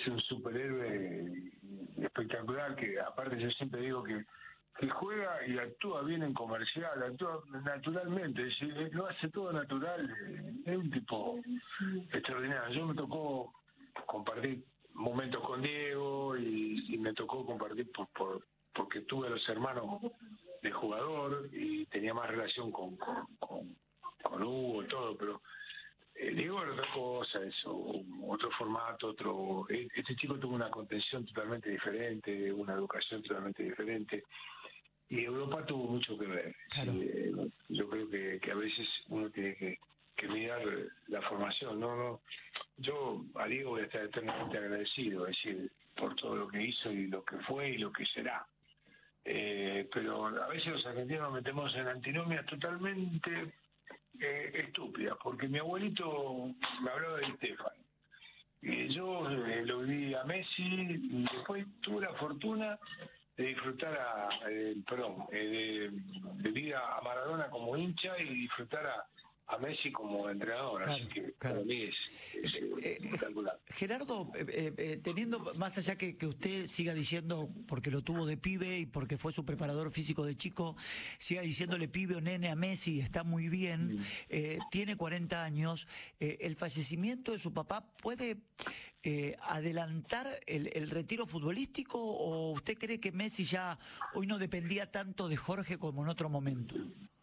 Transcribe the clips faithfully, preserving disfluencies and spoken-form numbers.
es un superhéroe espectacular, que aparte yo siempre digo que, que juega y actúa bien en comercial, actúa naturalmente, es decir, lo hace todo natural, es un tipo extraordinario. Yo me tocó compartir momentos con Diego y, y me tocó compartir por, por porque tuve a los hermanos de jugador y tenía más relación con, con, con, con Hugo y todo, pero eh, Diego era otra cosa, eso, otro formato, otro. Este chico tuvo una contención totalmente diferente, una educación totalmente diferente, y Europa tuvo mucho que ver. Claro. Eh, yo creo que, que a veces uno tiene que, que mirar la formación. No, no. Yo a Diego voy a estar eternamente agradecido, es decir, por todo lo que hizo y lo que fue y lo que será. Eh, pero a veces los argentinos nos metemos en antinomias totalmente eh, estúpidas, porque mi abuelito me hablaba de Estefan. Y yo eh, lo vi a Messi y después tuve la fortuna de disfrutar a, eh, perdón, eh, de, de ver a Maradona como hincha y disfrutar a, a Messi como entrenador, Claro, así que claro. para mí es, es Eh, espectacular. Gerardo, eh, eh, teniendo más allá que, que usted siga diciendo, porque lo tuvo de pibe y porque fue su preparador físico de chico, siga diciéndole pibe o nene a Messi, está muy bien, Mm. eh, tiene cuarenta años, eh, ¿el fallecimiento de su papá puede eh, adelantar el, el retiro futbolístico, o usted cree que Messi ya hoy no dependía tanto de Jorge como en otro momento?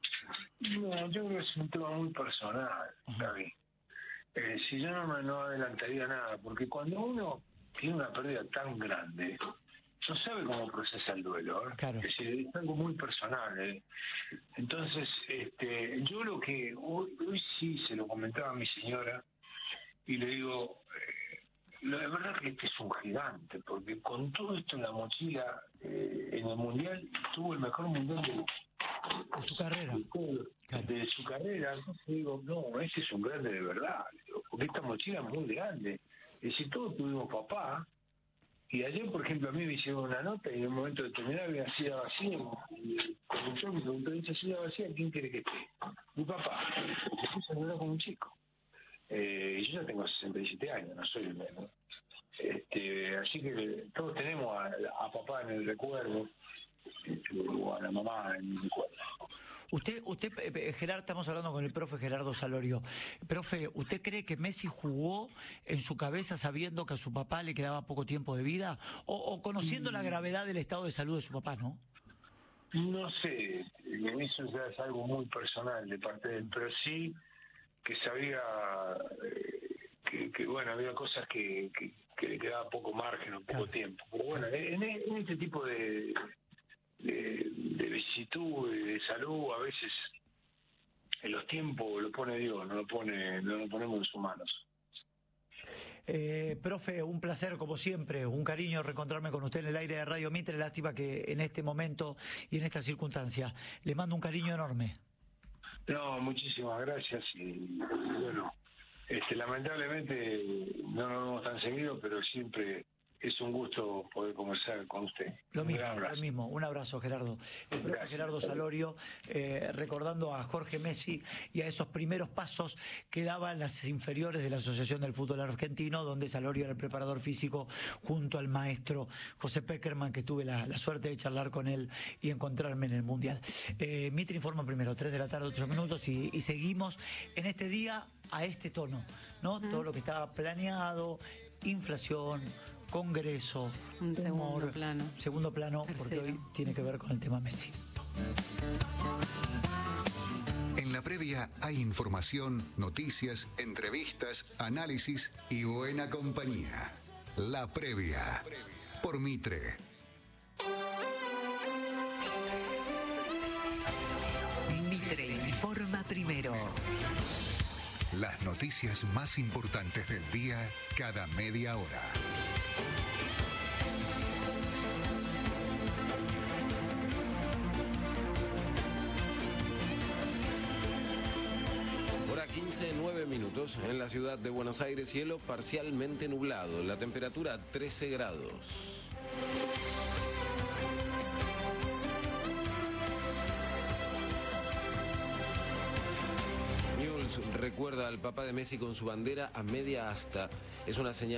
No, yo creo que es un tema muy personal, David. Eh, si yo no me no adelantaría nada, porque cuando uno tiene una pérdida tan grande, no sabe cómo procesa el duelo, ¿eh? Claro. Es decir, es algo muy personal, ¿eh? Entonces, este, yo lo que hoy, hoy sí se lo comentaba a mi señora y le digo, eh, la verdad que este es un gigante, porque con todo esto en la mochila, eh, en el mundial tuvo el mejor mundial de De su carrera. de, de su carrera. Entonces digo, no, ese es un grande de verdad, digo, porque esta mochila es muy grande. Es decir, todos tuvimos papá, y ayer, por ejemplo, a mí me hicieron una nota y en un momento determinado había sido vacía, y el conductor me preguntó, dice, silla vacía, ¿quién quiere que esté? Mi papá. Se puso a llorar como un chico. Eh, y yo ya tengo sesenta y siete años, no soy el menos. Este, así que todos tenemos a, a papá en el recuerdo, o a la mamá en el recuerdo. Usted, usted, eh, Gerardo, estamos hablando con el profe Gerardo Salorio. Profe, ¿usted cree que Messi jugó en su cabeza sabiendo que a su papá le quedaba poco tiempo de vida? O, o conociendo mm. la gravedad del estado de salud de su papá, ¿no? No sé, eso ya es algo muy personal de parte de él, pero sí que sabía eh, que, que, bueno, había cosas que, que, que le quedaba poco margen o poco claro. tiempo. Pero bueno, claro. en, en este tipo de... De, de visitud, de salud, a veces en los tiempos lo pone Dios, no lo pone, no lo ponemos en sus manos. Eh, profe, un placer como siempre, un cariño reencontrarme con usted en el aire de Radio Mitre. Lástima que en este momento y en esta circunstancia le mando un cariño enorme. No, muchísimas gracias y bueno, este, lamentablemente no nos vemos tan seguido, pero siempre es un gusto poder conversar con usted. Lo mismo, lo mismo. Un abrazo, Gerardo. El profe Gerardo Salorio, eh, recordando a Jorge Messi y a esos primeros pasos que daban las inferiores de la Asociación del Fútbol Argentino, donde Salorio era el preparador físico junto al maestro José Peckerman, que tuve la, la suerte de charlar con él y encontrarme en el Mundial. Eh, Mitre informa primero, tres de la tarde, ocho minutos, y, y seguimos en este día a este tono, ¿no? Mm. Todo lo que estaba planeado, inflación, Congreso, un segundo humor, plano. Segundo plano, Tercero. Porque hoy tiene que ver con el tema Messi. En la previa hay información, noticias, entrevistas, análisis y buena compañía. La previa, por Mitre. Mitre informa primero. Las noticias más importantes del día cada media hora. Hora quince, nueve minutos. En la ciudad de Buenos Aires, cielo parcialmente nublado. La temperatura trece grados. Recuerda al papá de Messi con su bandera a media asta. Es una señal